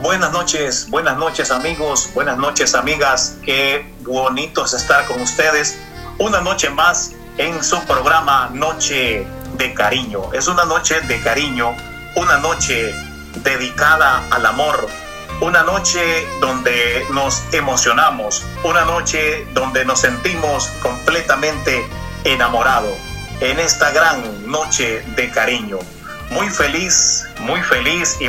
Buenas noches amigos, buenas noches amigas, qué bonito es estar con ustedes una noche más en su programa Noche de Cariño. Es una noche de cariño, una noche dedicada al amor, una noche donde nos emocionamos, una noche donde nos sentimos completamente enamorados en esta gran noche de cariño. Muy feliz y